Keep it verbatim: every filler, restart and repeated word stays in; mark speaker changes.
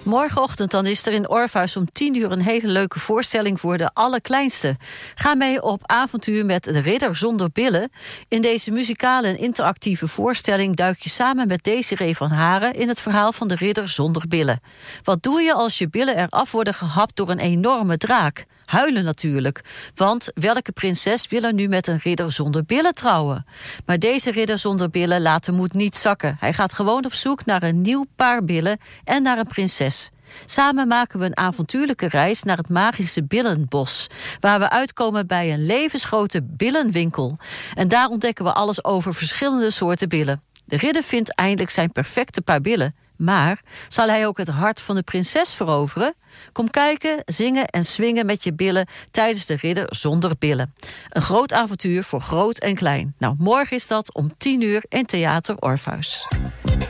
Speaker 1: Morgenochtend dan is er in Orpheus om tien uur een hele leuke voorstelling voor de allerkleinste. Ga mee op avontuur met de Ridder zonder billen. In deze muzikale en interactieve voorstelling duik je samen met Desiree van Haren in het verhaal van de Ridder zonder billen. Wat doe je als je billen eraf worden gehapt door een enorme draak? Huilen natuurlijk, want welke prinses wil er nu met een ridder zonder billen trouwen? Maar deze ridder zonder billen laat de moed niet zakken. Hij gaat gewoon op zoek naar een nieuw paar billen en naar een prinses. Samen maken we een avontuurlijke reis naar het magische Billenbos, waar we uitkomen bij een levensgrote billenwinkel. En daar ontdekken we alles over verschillende soorten billen. De ridder vindt eindelijk zijn perfecte paar billen. Maar zal hij ook het hart van de prinses veroveren? Kom kijken, zingen en swingen met je billen tijdens de Ridder zonder billen. Een groot avontuur voor groot en klein. Nou, morgen is dat om tien uur in Theater Orpheus.